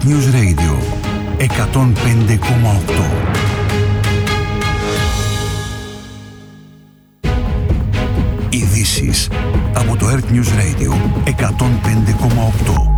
News Radio 105,8. Ειδήσεις από το Earth News Radio 105,8.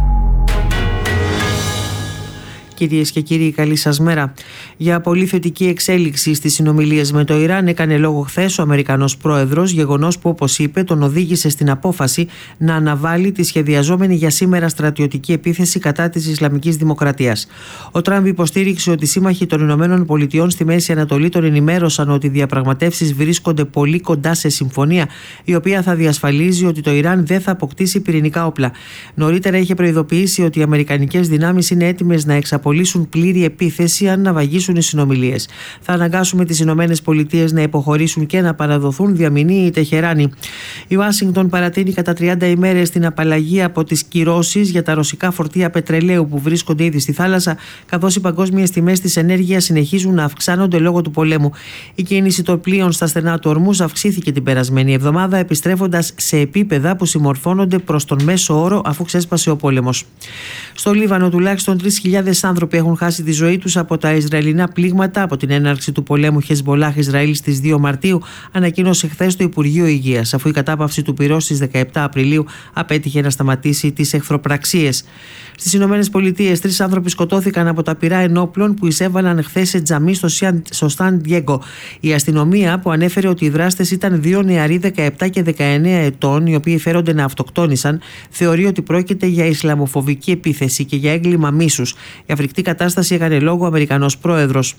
Κυρίες και κύριοι, καλή σας μέρα. Για πολύ θετική εξέλιξη στις συνομιλίες με το Ιράν έκανε λόγο χθες ο Αμερικανός πρόεδρος, γεγονός που, όπως είπε, τον οδήγησε στην απόφαση να αναβάλει τη σχεδιαζόμενη για σήμερα στρατιωτική επίθεση κατά της Ισλαμικής Δημοκρατίας. Ο Τραμπ υποστήριξε ότι οι σύμμαχοι των ΗΠΑ στη Μέση Ανατολή τον ενημέρωσαν ότι οι διαπραγματεύσεις βρίσκονται πολύ κοντά σε συμφωνία, η οποία θα διασφαλίζει ότι το Ιράν δεν θα αποκτήσει πυρηνικά όπλα. Νωρίτερα είχε προειδοποιήσει ότι οι αμερικανικές δυνάμεις είναι έτοιμες να εξαπολύσουν πλήρη επίθεση αν ναυαγίσουν οι συνομιλίες. Θα αναγκάσουμε τις ΗΠΑ να υποχωρήσουν και να παραδοθούν, διαμηνύει η Τεχεράνη. Η Ουάσιγκτον παρατείνει κατά 30 ημέρες την απαλλαγή από τις κυρώσεις για τα ρωσικά φορτία πετρελαίου που βρίσκονται ήδη στη θάλασσα, καθώς οι παγκόσμιες τιμές της ενέργειας συνεχίζουν να αυξάνονται λόγω του πολέμου. Η κίνηση των πλοίων στα στενά του Ορμούζ αυξήθηκε την περασμένη εβδομάδα, επιστρέφοντας σε επίπεδα που συμμορφώνονται προς τον μέσο όρο αφού ξέσπασε ο πόλεμος. Στο Λίβανο τουλάχιστον 3.000 άνθρωποι έχουν χάσει τη ζωή τους από τα Ισραηλινά πλήγματα από την έναρξη του πολέμου Χεσμολάχ Ισραήλ στις 2 Μαρτίου, ανακοίνωσε χθες το Υπουργείο Υγείας, αφού η κατάπαυση του πυρός στις 17 Απριλίου απέτυχε να σταματήσει τις εχθροπραξίες. Στις Ηνωμένες Πολιτείες, 3 άνθρωποι σκοτώθηκαν από τα πυρά ενόπλων που εισέβαλαν χθες σε τζαμί στο Σαν Διέγκο. Η αστυνομία, που ανέφερε ότι οι δράστες ήταν 2 νεαροί 17 και 19 ετών, οι οποίοι φέρονται να αυτοκτόνησαν, θεωρεί ότι πρόκειται για ισλαμοφοβική επίθεση και για έγκλημα μίσους. Για φρικτή κατάσταση έκανε λόγο ο Αμερικανός πρόεδρος.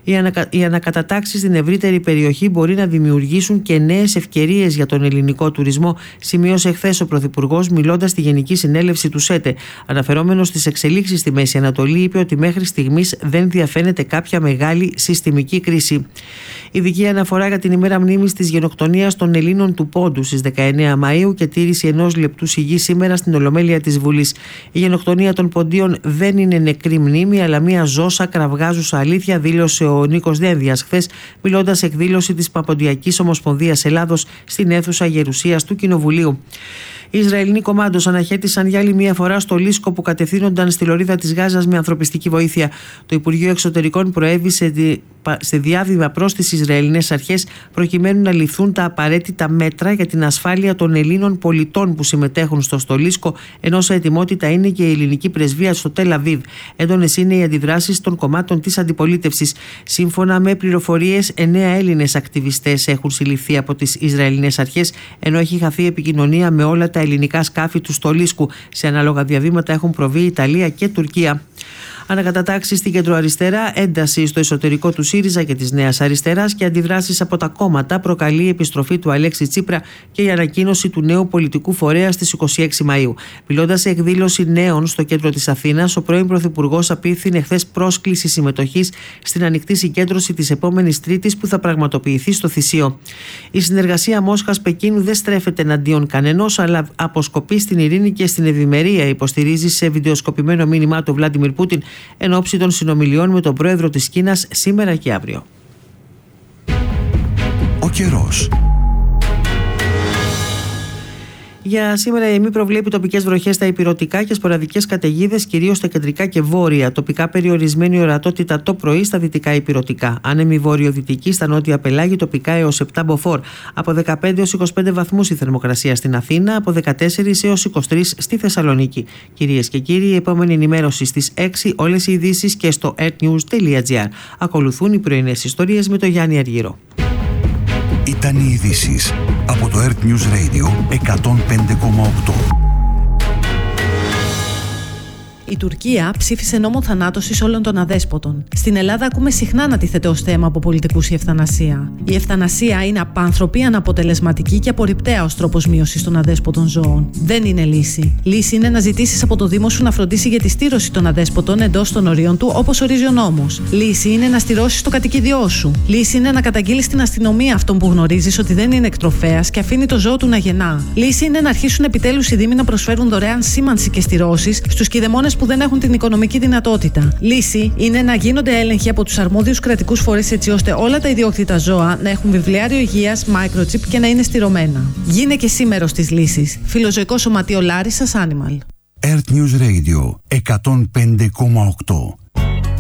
Οι ανακατατάξεις στην ευρύτερη περιοχή μπορεί να δημιουργήσουν και νέες ευκαιρίες για τον ελληνικό τουρισμό, σημείωσε χθες ο Πρωθυπουργός, μιλώντας στη Γενική Συνέλευση του ΣΕΤΕ. Αναφερόμενος στις εξελίξεις στη Μέση Ανατολή, είπε ότι μέχρι στιγμής δεν διαφαίνεται κάποια μεγάλη συστημική κρίση. Ειδική αναφορά για την ημέρα μνήμης της γενοκτονίας των Ελλήνων του Πόντου στις 19 Μαΐου και τήρηση 1 λεπτού σιγής σήμερα στην Ολομέλεια της Βουλής. Η γενοκτονία των Ποντίων δεν είναι νεκρή μνήμη, αλλά μια ζώσα κραυγάζουσα αλήθεια, δήλωσε ο Νίκος Δένδιας χθες, μιλώντας σε εκδήλωση της Παποντιακής Ομοσπονδίας Ελλάδος στην αίθουσα Γερουσίας του Κοινοβουλίου. Οι Ισραηλινοί κομμάντος αναχέτησαν για άλλη μία φορά στο Λίσκο που κατευθύνονταν στη λωρίδα της Γάζας με ανθρωπιστική βοήθεια. Το Υπουργείο Εξωτερικών προέβη σε διάβημα προς τις Ισραηλινές αρχές προκειμένου να ληφθούν τα απαραίτητα μέτρα για την ασφάλεια των Ελλήνων πολιτών που συμμετέχουν στο Στολίσκο, ενώ σε ετοιμότητα είναι και η ελληνική πρεσβεία στο Τελ Αβίβ. Έντονες είναι οι αντιδράσεις των κομμάτων της αντιπολίτευσης. Σύμφωνα με πληροφορίες, 9 Έλληνες ακτιβιστές έχουν συλληφθεί από τις Ισραηλινές αρχές, ενώ έχει χαθεί επικοινωνία με όλα τα ελληνικά σκάφη του Στολίσκου. Σε ανάλογα διαβήματα έχουν προβεί Ιταλία και Τουρκία. Ανακατατάξεις στην κεντροαριστερά, ένταση στο εσωτερικό του ΣΥΡΙΖΑ και της Νέας Αριστεράς και αντιδράσεις από τα κόμματα προκαλεί η επιστροφή του Αλέξη Τσίπρα και η ανακοίνωση του νέου πολιτικού φορέα στις 26 Μαΐου. Μιλώντας σε εκδήλωση νέων στο κέντρο της Αθήνας, ο πρώην Πρωθυπουργός απίφθινε χθες πρόσκληση συμμετοχής στην ανοιχτή συγκέντρωση της επόμενης Τρίτης που θα πραγματοποιηθεί στο Θησίο. Η συνεργασία Μόσχας-Πεκίνου δεν στρέφεται εναντίον κανενός, αλλά αποσκοπεί στην ειρήνη και στην ευημερία, υποστηρίζει σε βιντεοσκοπημένο μήνυμά του Βλάντιμιρ Πούτιν εν ώψη των συνομιλιών με τον πρόεδρο της Κίνας σήμερα και αύριο. Ο καιρός. Για σήμερα η ΕΜΗ προβλέπει τοπικές βροχές στα ηπειρωτικά και σποραδικές καταιγίδες κυρίως στα κεντρικά και βόρεια. Τοπικά περιορισμένη ορατότητα το πρωί στα δυτικά ηπειρωτικά. Άνεμη βόρειο-δυτική στα νότια πελάγη, τοπικά έως 7 μποφόρ. Από 15 έως 25 βαθμούς η θερμοκρασία στην Αθήνα, από 14 έως 23 στη Θεσσαλονίκη. Κυρίες και κύριοι, η επόμενη ενημέρωση στις 6, όλες οι ειδήσεις και στο earthnews.gr. Ακολουθούν οι πρωινές ιστορίες με τον Γιάννη Αργύρο. Ήταν οι ειδήσεις από το Earth News Radio 105,8. Η Τουρκία ψήφισε νόμο θανάτωσης όλων των αδέσποτων. Στην Ελλάδα ακούμε συχνά να τίθεται ως θέμα από πολιτικούς η ευθανασία. Η ευθανασία είναι απάνθρωπη, αναποτελεσματική και απορριπταία ως τρόπος μείωσης των αδέσποτων ζώων. Δεν είναι λύση. Λύση είναι να ζητήσεις από το Δήμο σου να φροντίσει για τη στήρωση των αδέσποτων εντός των ορίων του, όπως ορίζει ο νόμος. Λύση είναι να στηρώσεις το κατοικίδιό σου. Λύση είναι να καταγγείλεις στην αστυνομία αυτόν που γνωρίζεις ότι δεν είναι εκτροφέας και αφήνει το ζώο του να γεννά. Λύση είναι να αρχίσουν επιτέλους οι Δήμοι να προσφέρουν δωρεάν σήμανση και στηρώσεις στους κηδεμόνες που δεν έχουν την οικονομική δυνατότητα. Λύση είναι να γίνονται έλεγχοι από τους αρμόδιους κρατικούς φορείς έτσι ώστε όλα τα ιδιόκτητα ζώα να έχουν βιβλιάριο υγείας, microchip και να είναι στηρωμένα. Γίνε και εσύ μέρος της λύσης. Φιλοζωικό Σωματείο Λάρισσας Animal. Earth News Radio 105,8.